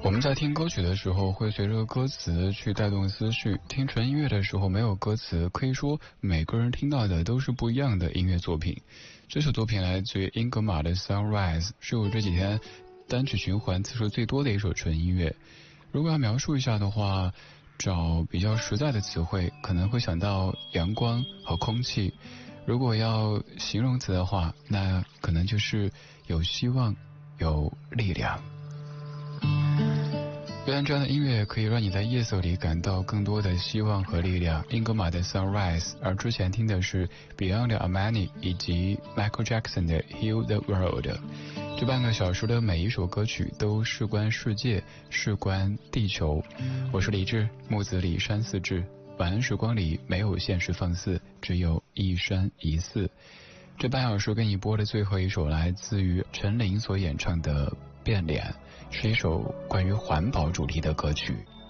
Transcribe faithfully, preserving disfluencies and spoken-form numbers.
我们在听歌曲的时候会随着歌词去带动思绪，听纯音乐的时候没有歌词，可以说每个人听到的都是不一样的音乐作品。这首作品来自于英格玛的 Sunrise， 是我这几天单曲循环次数最多的一首纯音乐。如果要描述一下的话，找比较实在的词汇，可能会想到阳光和空气。如果要形容词的话，那可能就是有希望，有力量。原来这样的音乐可以让你在夜色里感到更多的希望和力量。英格玛的 Sunrise， 而之前听的是 Beyond 的 Amani 以及 Michael Jackson 的 Heal the World。这半个小时的每一首歌曲都事关世界，事关地球。我是李志，木子李山寺志。晚安时光里没有现实放肆，只有一山一寺。这半小时给你播的最后一首来自于陈琳所演唱的变脸，是一首关于环保主题的歌曲。